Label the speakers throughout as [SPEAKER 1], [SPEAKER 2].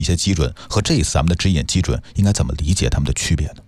[SPEAKER 1] 一些基准，和这一次咱们的指引基准应该怎么理解它们的区别呢？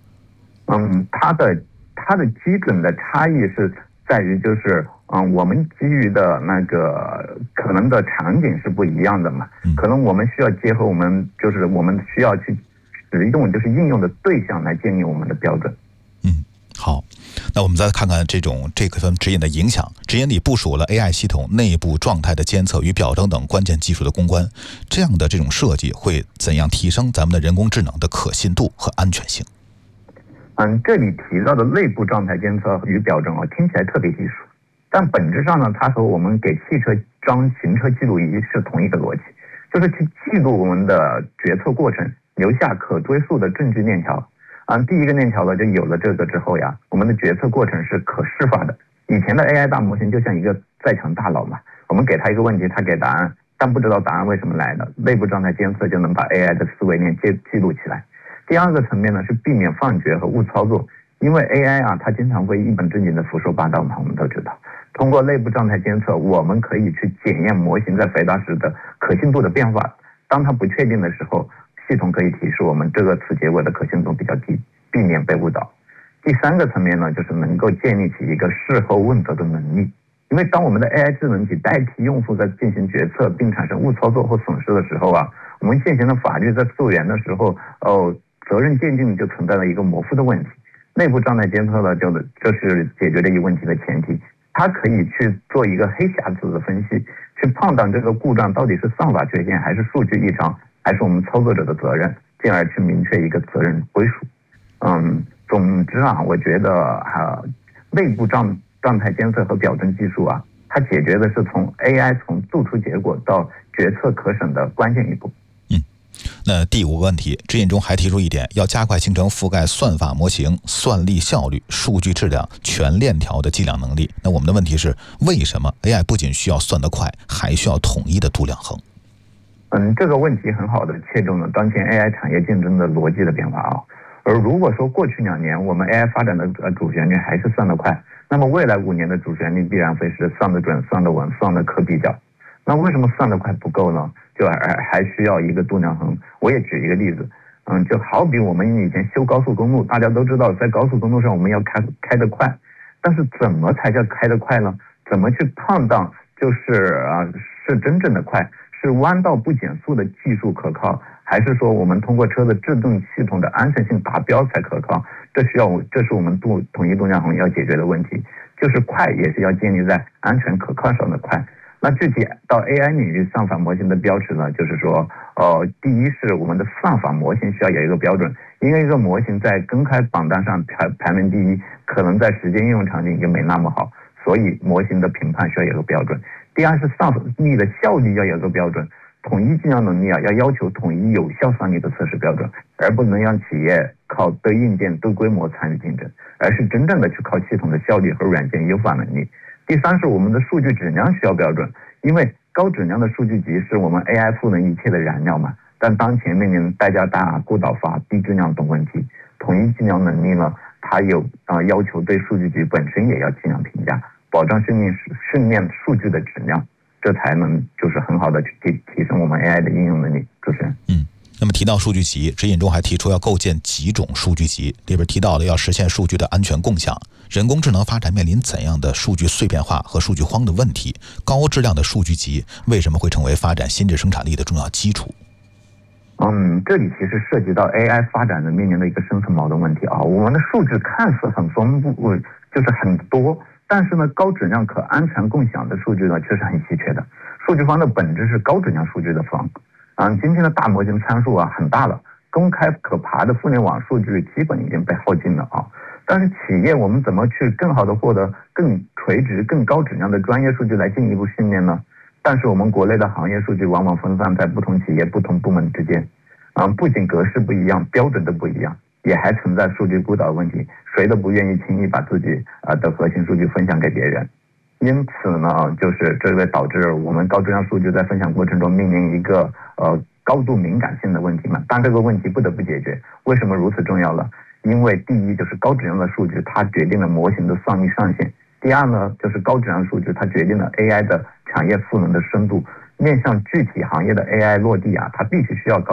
[SPEAKER 2] 它的基准的差异是在于就是我们基于的那个可能的场景是不一样的嘛，可能我们需要结合我们需要去使用就是应用的对象来建立我们的标准。
[SPEAKER 1] 好，那我们再看看这个份指引的影响。指引里部署了 AI 系统内部状态的监测与表征等关键技术的攻关，这样的这种设计会怎样提升咱们的人工智能的可信度和安全性？
[SPEAKER 2] 这里提到的内部状态监测与表征听起来特别技术，但本质上呢，它和我们给汽车装行车记录仪是同一个逻辑，就是去记录我们的决策过程，留下可追溯的证据链条。第一个链条呢，就有了这个之后呀，我们的决策过程是可视化的。以前的 AI 大模型就像一个在场大佬嘛，我们给他一个问题，他给答案，但不知道答案为什么来的。内部状态监测就能把 AI 的思维链记录起来。第二个层面呢，是避免放厥和误操作，因为 AI 它经常会一本正经的胡说八道嘛，我们都知道。通过内部状态监测，我们可以去检验模型在回答时的可信度的变化。当它不确定的时候，系统可以提示我们这个此结果的可信度比较低，避免被误导。第三个层面呢，就是能够建立起一个事后问责的能力。因为当我们的 AI 智能体代替用户在进行决策并产生误操作或损失的时候我们现行的法律在溯源的时候责任鉴定就存在了一个模糊的问题。内部状态监测呢，这是解决这一问题的前提。它可以去做一个黑匣子的分析，去判断这个故障到底是算法缺陷，还是数据异常，还是我们操作者的责任，进而去明确一个责任归属。总之我觉得内部状态监测和表征技术它解决的是从 AI 从做出结果到决策可审的关键一步。
[SPEAKER 1] 那第5个问题，指引中还提出一点，要加快形成覆盖算法模型、算力效率、数据质量全链条的计量能力。那我们的问题是，为什么 AI 不仅需要算得快，还需要统一的度量衡？
[SPEAKER 2] 这个问题很好的切中了当前 AI 产业竞争的逻辑的变化而如果说过去2年我们 AI 发展的主旋律还是算得快，那么未来5年的主旋律必然会是算得准、算得稳、算得可比较。那为什么算得快不够呢？就还需要一个度量衡。我也举一个例子，就好比我们以前修高速公路，大家都知道在高速公路上我们要开得快，但是怎么才叫开得快呢？怎么去判断是真正的快？是弯道不减速的技术可靠，还是说我们通过车的制动系统的安全性达标才可靠？这是我们统一度量衡要解决的问题，就是快也是要建立在安全可靠上的快。那具体到 AI 领域算法模型的标尺呢，就是说第一是我们的算法模型需要有一个标准，因为一个模型在公开榜单上排名第一，可能在实践应用场景就没那么好，所以模型的评判需要有个标准。第二是算力的效率要有个标准，统一计量能力要求统一有效算力的测试标准，而不能让企业靠对硬件对规模参与竞争，而是真正的去靠系统的效率和软件优化能力。第三是我们的数据质量需要标准，因为高质量的数据集是我们 AI 赋能一切的燃料嘛，但当前面临代价大、孤岛乏、低质量等问题，统一计量能力呢，它有要求对数据集本身也要尽量评价，保障训练数据的质量，这才能就是很好的去提升我们 AI 的应用能力。主持人。
[SPEAKER 1] 那么提到数据集，指引中还提出要构建几种数据集，里边提到了要实现数据的安全共享。人工智能发展面临怎样的数据碎片化和数据荒的问题？高质量的数据集为什么会成为发展心智生产力的重要基础？
[SPEAKER 2] 这里其实涉及到 AI 发展的面临的一个深层矛盾问题我们的数据看似很丰富，就是很多，但是呢，高质量可安全共享的数据呢，却是很稀缺的。数据荒的本质是高质量数据的荒。今天的大模型参数很大了，公开可爬的互联网数据基本已经被耗尽了但是企业我们怎么去更好的获得更垂直、更高质量的专业数据来进一步训练呢？但是我们国内的行业数据往往分散在不同企业、不同部门之间，不仅格式不一样，标准都不一样，也还存在数据孤岛问题，谁都不愿意轻易把自己的核心数据分享给别人。因此呢，就是这个导致我们高质量数据在分享过程中面临一个高度敏感性的问题嘛。但这个问题不得不解决。为什么如此重要呢？因为第一就是高质量的数据，它决定了模型的算力上限。第二呢，就是高质量数据它决定了 AI 的产业赋能的深度。 面向具体行业的 AI 落地啊，它必须需要高